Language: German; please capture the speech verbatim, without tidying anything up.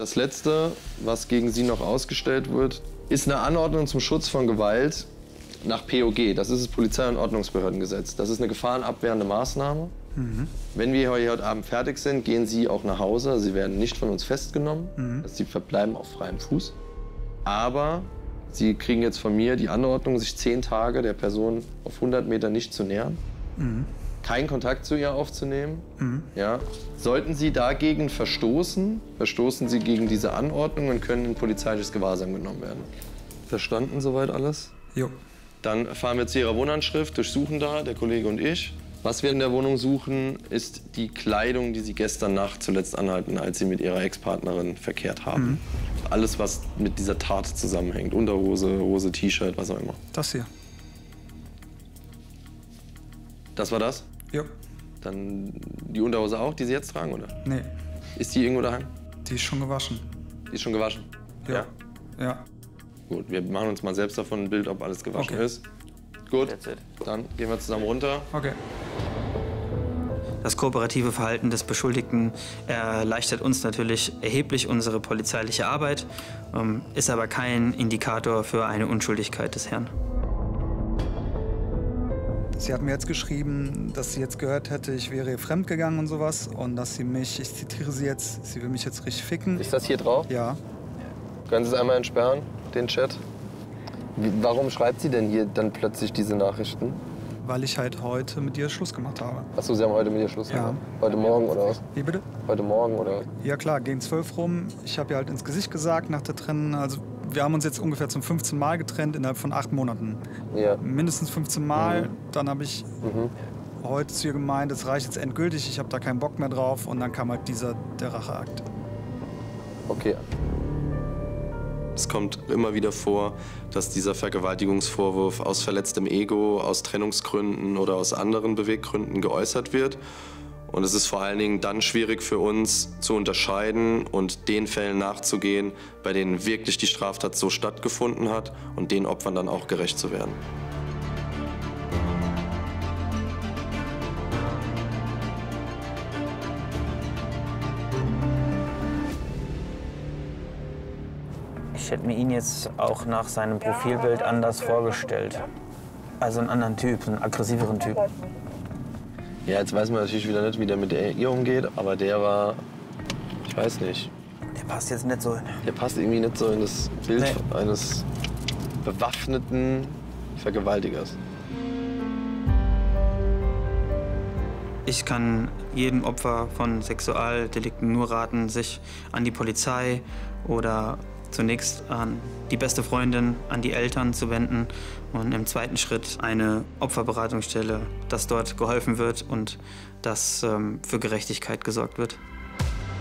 Das Letzte, was gegen Sie noch ausgestellt wird, ist eine Anordnung zum Schutz von Gewalt nach P O G. Das ist das Polizei- und Ordnungsbehördengesetz. Das ist eine gefahrenabwehrende Maßnahme. Mhm. Wenn wir heute Abend fertig sind, gehen Sie auch nach Hause. Sie werden nicht von uns festgenommen. Mhm. Sie verbleiben auf freiem Fuß. Aber Sie kriegen jetzt von mir die Anordnung, sich zehn Tage der Person auf hundert Meter nicht zu nähern. Mhm. Keinen Kontakt zu ihr aufzunehmen. Mhm. Ja. Sollten Sie dagegen verstoßen, verstoßen Sie gegen diese Anordnung und können in polizeiliches Gewahrsam genommen werden. Verstanden soweit alles? Jo. Dann fahren wir zu Ihrer Wohnanschrift, durchsuchen da, der Kollege und ich. Was wir in der Wohnung suchen, ist die Kleidung, die Sie gestern Nacht zuletzt anhalten, als Sie mit Ihrer Ex-Partnerin verkehrt haben. Mhm. Alles, was mit dieser Tat zusammenhängt. Unterhose, Hose, T-Shirt, was auch immer. Das hier. Das war das? Ja. Dann die Unterhose auch, die Sie jetzt tragen, oder? Nee. Ist die irgendwo daheim? Die ist schon gewaschen. Die ist schon gewaschen? Ja. Ja. Ja. Gut, wir machen uns mal selbst davon ein Bild, ob alles gewaschen okay. ist. Gut, dann gehen wir zusammen runter. Okay. Das kooperative Verhalten des Beschuldigten erleichtert uns natürlich erheblich unsere polizeiliche Arbeit, ist aber kein Indikator für eine Unschuldigkeit des Herrn. Sie hat mir jetzt geschrieben, dass sie jetzt gehört hätte, ich wäre fremdgegangen und sowas. Und dass sie mich, ich zitiere sie jetzt, sie will mich jetzt richtig ficken. Ist das hier drauf? Ja. Können Sie es einmal entsperren, den Chat? Warum schreibt sie denn hier dann plötzlich diese Nachrichten? Weil ich halt heute mit ihr Schluss gemacht habe. Achso, Sie haben heute mit ihr Schluss gemacht? Ja. Heute Morgen oder was? Wie bitte? Heute Morgen oder? Ja klar, gegen zwölf rum. Ich habe ihr halt ins Gesicht gesagt nach der Trennung. Also wir haben uns jetzt ungefähr zum fünfzehnten Mal getrennt innerhalb von acht Monaten. Ja. Mindestens fünfzehn Mal. Mhm. Dann habe ich mhm. heute zu ihr gemeint, es reicht jetzt endgültig, ich habe da keinen Bock mehr drauf. Und dann kam halt dieser, der Racheakt. Okay. Es kommt immer wieder vor, dass dieser Vergewaltigungsvorwurf aus verletztem Ego, aus Trennungsgründen oder aus anderen Beweggründen geäußert wird. Und es ist vor allen Dingen dann schwierig für uns zu unterscheiden und den Fällen nachzugehen, bei denen wirklich die Straftat so stattgefunden hat und den Opfern dann auch gerecht zu werden. Ich hätte mir ihn jetzt auch nach seinem Profilbild anders vorgestellt. Also einen anderen Typ, einen aggressiveren Typ. Ja, jetzt weiß man natürlich wieder nicht, wie der mit der ihr umgeht, aber der war, ich weiß nicht. Der passt jetzt nicht so hin. Der passt irgendwie nicht so in das Bild Nee. eines bewaffneten Vergewaltigers. Ich kann jedem Opfer von Sexualdelikten nur raten, sich an die Polizei oder zunächst an die beste Freundin, an die Eltern zu wenden und im zweiten Schritt eine Opferberatungsstelle, dass dort geholfen wird und dass ähm, für Gerechtigkeit gesorgt wird.